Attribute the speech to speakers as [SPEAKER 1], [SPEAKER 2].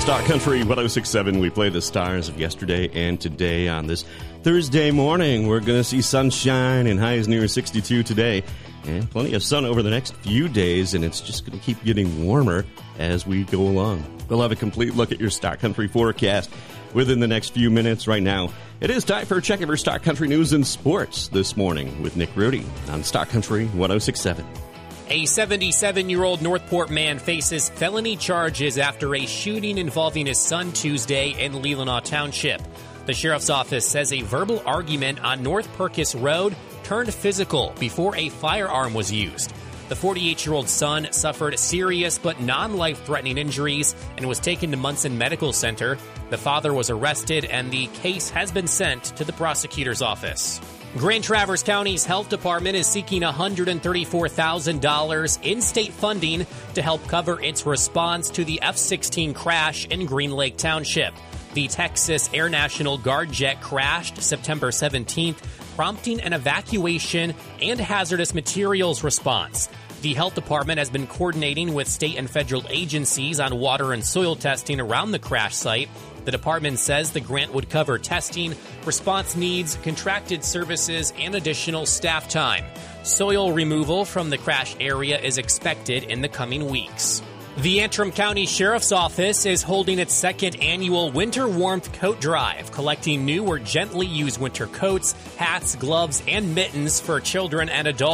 [SPEAKER 1] Star Country 106.7. We play the stars of yesterday and today on this Thursday morning. We're going to see sunshine and highs near 62 today. And plenty of sun over the next few days, and it's just going to keep getting warmer as we go along. We'll have a complete look at your Star Country forecast within the next few minutes. Right now, it is time for a check of your Star Country news and sports this morning with Nick Rudy on Star Country 106.7.
[SPEAKER 2] A 77-year-old Northport man faces felony charges after a shooting involving his son Tuesday in Leelanau Township. The sheriff's office says a verbal argument on North Purkis Road turned physical before a firearm was used. The 48-year-old son suffered serious but non-life-threatening injuries and was taken to Munson Medical Center. The father was arrested and the case has been sent to the prosecutor's office. Grand Traverse County's health department is seeking $134,000 in state funding to help cover its response to the F-16 crash in Green Lake Township. The Texas Air National Guard jet crashed September 17th, prompting an evacuation and hazardous materials response. The health department has been coordinating with state and federal agencies on water and soil testing around the crash site. The department says the grant would cover testing, response needs, contracted services, and additional staff time. Soil removal from the crash area is expected in the coming weeks. The Antrim County Sheriff's Office is holding its second annual Winter Warmth Coat Drive, collecting new or gently used winter coats, hats, gloves, and mittens for children and adults.